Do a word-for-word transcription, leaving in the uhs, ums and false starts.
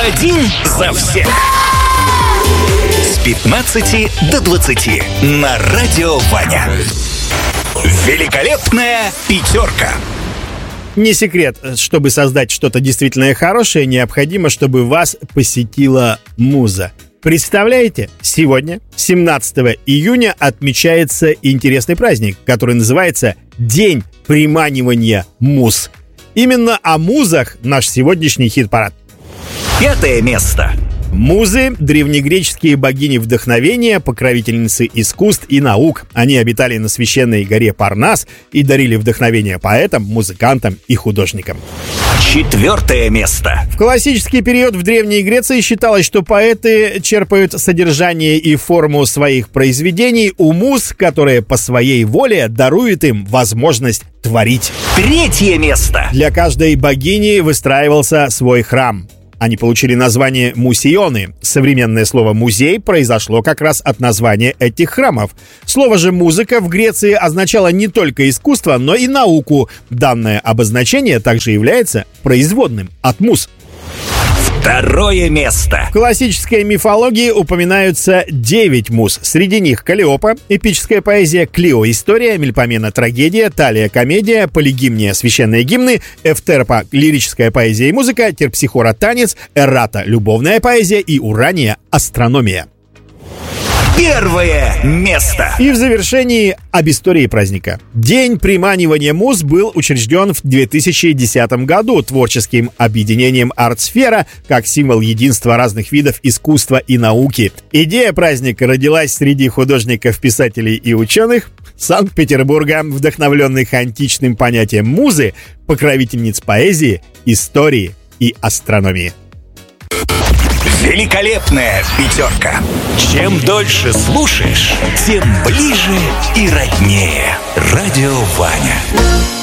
Один за всех. С пятнадцати до двадцати на Радио Ваня. Великолепная пятерка. Не секрет, чтобы создать что-то действительно хорошее, необходимо, чтобы вас посетила муза. Представляете, сегодня, семнадцатого июня, отмечается интересный праздник, который называется День приманивания муз. Именно о музах наш сегодняшний хит-парад. Пятое место. Музы – древнегреческие богини вдохновения, покровительницы искусств и наук. Они обитали на священной горе Парнас и дарили вдохновение поэтам, музыкантам и художникам. Четвертое место. В классический период в Древней Греции считалось, что поэты черпают содержание и форму своих произведений у муз, которые по своей воле даруют им возможность творить. Третье место. Для каждой богини выстраивался свой храм. Они получили название мусионы. Современное слово «музей» произошло как раз от названия этих храмов. Слово же «музыка» в Греции означало не только искусство, но и науку. Данное обозначение также является производным от муз. Второе место. В классической мифологии упоминаются девять муз. Среди них Каллиопа, эпическая поэзия, Клио, история, Мельпомена, трагедия, Талия, комедия, Полигимния, священные гимны, Эвтерпа, лирическая поэзия и музыка, Терпсихора, танец, Эррата, любовная поэзия и Урания, астрономия. Первое место. И в завершении об истории праздника. День приманивания муз был учрежден в две тысячи десятом году творческим объединением «Артсфера» как символ единства разных видов искусства и науки. Идея праздника родилась среди художников, писателей и ученых Санкт-Петербурга, вдохновленных античным понятием музы, покровительниц поэзии, истории и астрономии. Великолепная пятерка. Чем дольше слушаешь, тем ближе и роднее. Радио Ваня.